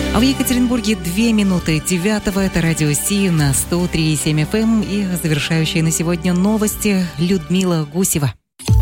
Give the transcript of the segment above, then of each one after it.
А в Екатеринбурге 2 минуты 9-го. Это радио Си на 103,7 FM. И завершающие на сегодня новости Людмила Гусева.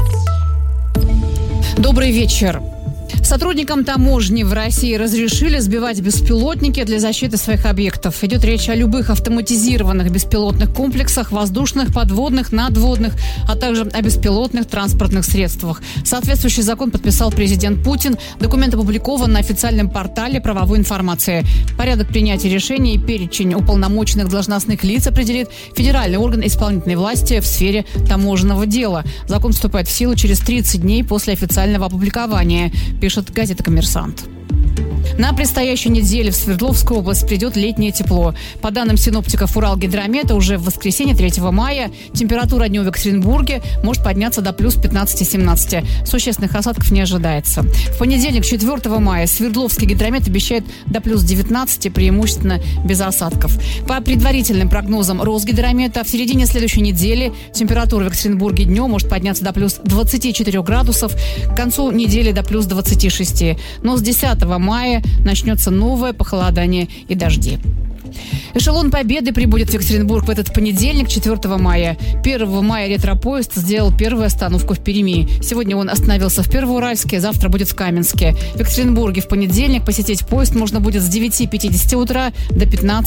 Добрый вечер. Сотрудникам таможни в России разрешили сбивать беспилотники для защиты своих объектов. Идет речь о любых автоматизированных беспилотных комплексах, воздушных, подводных, надводных, а также о беспилотных транспортных средствах. Соответствующий закон подписал президент Путин. Документ опубликован на официальном портале правовой информации. Порядок принятия решений и перечень уполномоченных должностных лиц определит федеральный орган исполнительной власти в сфере таможенного дела. Закон вступает в силу через 30 дней после официального опубликования, пишет газета «Коммерсант». На предстоящей неделе в Свердловскую область придет летнее тепло. По данным синоптиков Уралгидромета, уже в воскресенье 3 мая температура днем в Екатеринбурге может подняться до плюс 15-17. Существенных осадков не ожидается. В понедельник, 4 мая, Свердловский гидромет обещает до плюс 19, преимущественно без осадков. По предварительным прогнозам Росгидромета, в середине следующей недели температура в Екатеринбурге днем может подняться до плюс 24 градусов, к концу недели до плюс 26. Но с 10 мая начнется новое похолодание и дожди. Эшелон Победы прибудет в Екатеринбург в этот понедельник, 4 мая. 1 мая ретропоезд сделал первую остановку в Перми. Сегодня он остановился в Первоуральске, завтра будет в Каменске. В Екатеринбурге в понедельник посетить поезд можно будет с 9:50 утра до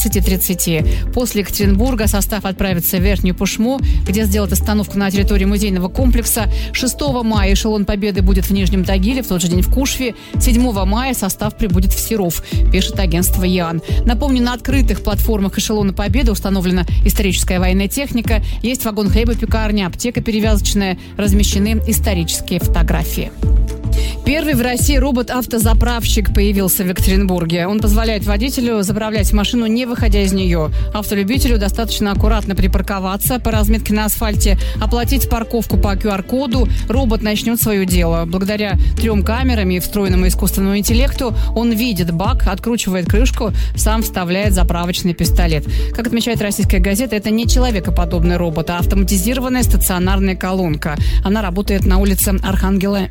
15:30. После Екатеринбурга состав отправится в Верхнюю Пышму, где сделает остановку на территории музейного комплекса. 6 мая эшелон Победы будет в Нижнем Тагиле, в тот же день в Кушве. 7 мая состав прибудет в Серов, пишет агентство ЯН. Напомню, на открытых платформах эшелона Победы установлена историческая военная техника, есть вагон хлебопекарня, аптека перевязочная, размещены исторические фотографии. Первый в России робот-автозаправщик появился в Екатеринбурге. Он позволяет водителю заправлять машину, не выходя из нее. Автолюбителю достаточно аккуратно припарковаться по разметке на асфальте, оплатить парковку по QR-коду. Робот начнет свое дело. Благодаря 3 камерам и встроенному искусственному интеллекту он видит бак, откручивает крышку, сам вставляет заправочный пистолет. Как отмечает российская газета, это не человекоподобный робот, а автоматизированная стационарная колонка. Она работает на улице Архангела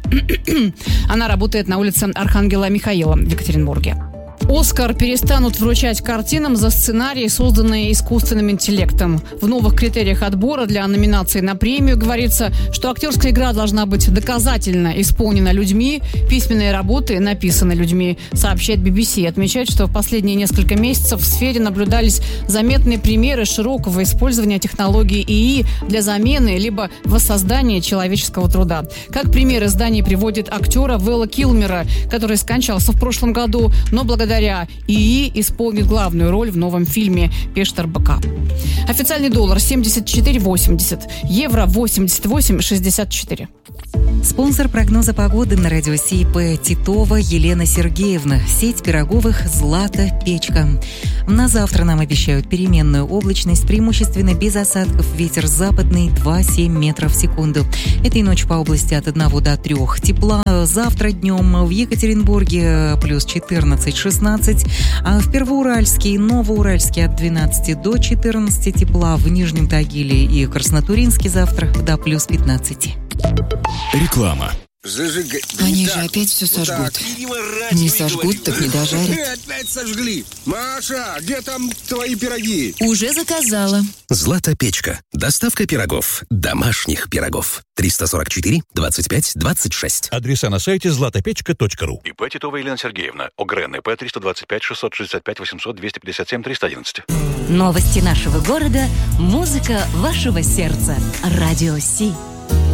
Михаила в Екатеринбурге. «Оскар» перестанут вручать картинам за сценарии, созданные искусственным интеллектом. В новых критериях отбора для номинации на премию говорится, что актерская игра должна быть доказательно исполнена людьми, письменные работы написаны людьми, сообщает BBC. Отмечает, что в последние несколько месяцев в сфере наблюдались заметные примеры широкого использования технологий ИИ для замены либо воссоздания человеческого труда. Как пример издание приводит актера Вэлла Килмера, который скончался в прошлом году, но благодаря ИИ исполнит главную роль в новом фильме, пишет РБК. Официальный доллар 74,80, евро 88,64. Спонсор прогноза погоды на радио СИП Титова Елена Сергеевна. Сеть пироговых «Злата Печка». На завтра нам обещают переменную облачность, преимущественно без осадков, ветер западный 2,7 метров в секунду. Этой ночью по области от 1 до 3 тепла. Завтра днем в Екатеринбурге плюс 14-16, а в Первоуральске и Новоуральске от 12 до 14 тепла, в Нижнем Тагиле и Краснотуринске завтра до плюс 15. Реклама. Они же опять все сожгут. Не сожгут, так не дожарят. Опять сожгли. Маша, где там твои пироги? Уже заказала. «Злата Печка». Доставка пирогов. Домашних пирогов. 344 25 26. Адреса на сайте златопечка.ру. ИП Титова Елена Сергеевна. ОГРН ИП 325 665 800 257 311. Новости нашего города. Музыка вашего сердца. Радио Си.